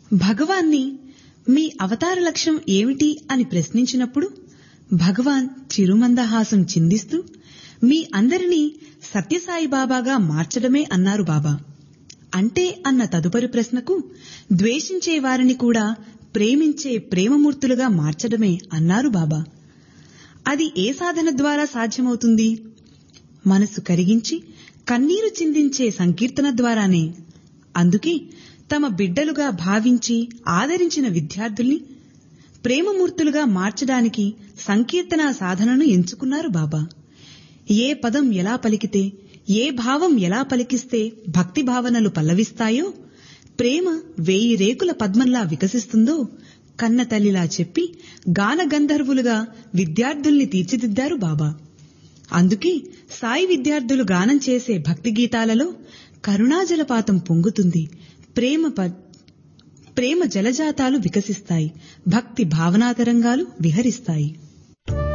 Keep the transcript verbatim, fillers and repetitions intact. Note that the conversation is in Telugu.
భగవాన్ని మీ అవతార లక్ష్యం ఏమిటి అని ప్రశ్నించినప్పుడు భగవాన్ చిరుమందహాసం చిందిస్తూ మీ అందరినీ సత్యసాయి బాబాగా మార్చడమే అన్నారు బాబా. అంటే అన్న తదుపరి ప్రశ్నకు ద్వేషించే వారిని కూడా ప్రేమించే ప్రేమమూర్తులుగా మార్చడమే అన్నారు బాబా. అది ఏ సాధన ద్వారా సాధ్యమవుతుంది? మనసు కరిగించి కన్నీరు చిందించే సంకీర్తన ద్వారానే. అందుకే తమ బిడ్డలుగా భావించి ఆదరించిన విద్యార్థుల్ని ప్రేమమూర్తులుగా మార్చడానికి సంకీర్తనా సాధనను ఎంచుకున్నారు బాబా. ఏ పదం ఎలా పలికితే, ఏ భావం ఎలా పలికిస్తే భక్తి భావనలు పల్లవిస్తాయో, ప్రేమ వేయి రేకుల పద్మంలా వికసిస్తుందో కన్న తల్లిలా చెప్పి గాన గంధర్వులుగా విద్యార్థుల్ని తీర్చిదిద్దారు బాబా. అందుకే సాయి విద్యార్థులు గానం చేసే భక్తి గీతాలలో కరుణాజలపాతం పొంగుతుంది, ప్రేమ ప్రేమ జలజాతాలు వికసిస్తాయి, భక్తి భావనాతరంగాలు విహరిస్తాయి.